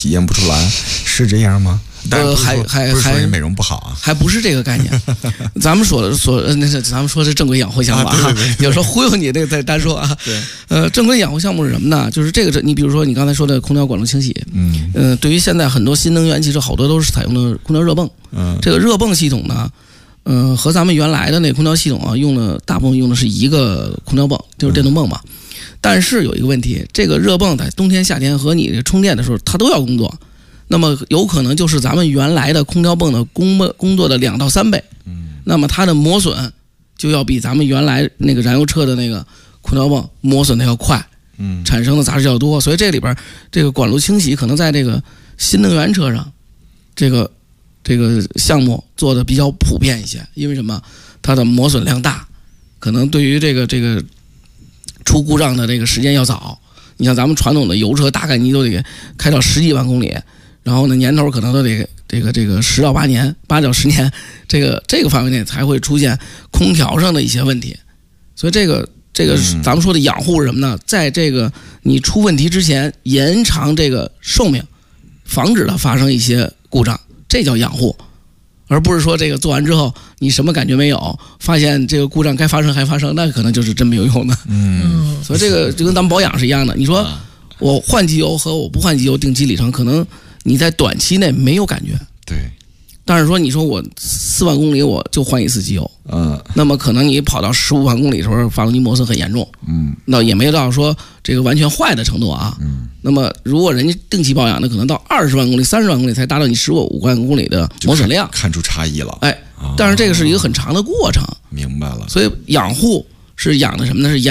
体验不出来，是这样吗？ 还美容不好啊， 还不是这个概念。咱们说是正规养护项目啊，有时候忽悠你这个再单说啊。 对， 正规养护项目是什么呢？就是这个，你比如说你刚才说的空调管路清洗，对于现在很多新能源汽车，好多都是采用的空调热泵。这个热泵系统呢，和咱们原来的那空调系统啊，大部分用的是一个空调泵，就是电动泵嘛。但是有一个问题，这个热泵在冬天、夏天和你充电的时候，它都要工作。那么有可能就是咱们原来的空调泵的工作的2到3倍，那么它的磨损就要比咱们原来那个燃油车的那个空调泵磨损的要快，产生的杂质要多，所以这里边这个管路清洗可能在这个新能源车上，这个项目做的比较普遍一些，因为什么？它的磨损量大，可能对于这个出故障的这个时间要早。你像咱们传统的油车，大概你都得开到10几万公里。然后呢，年头可能都得这个10到8年，8到10年，这个范围内才会出现空调上的一些问题。所以这个咱们说的养护是什么呢？在这个你出问题之前，延长这个寿命，防止它发生一些故障，这叫养护，而不是说这个做完之后你什么感觉没有，发现这个故障该发生还发生，那可能就是真没有用的。所以这个就跟咱们保养是一样的。你说我换机油和我不换机油定期里程，可能你在短期内没有感觉， 对。 但是说你说我4万公里我就换一次机油，那么可能你跑到15万公里的时候，发动机磨损很严重，那也没到说这个完全坏的程度啊，那么如果人家定期保养，那可能到20万公里、30万公里才达到你15万公里的磨损量， 看出差异了。 但是这个是一个很长的过程， 明白了。 所以养护是养的什么呢？是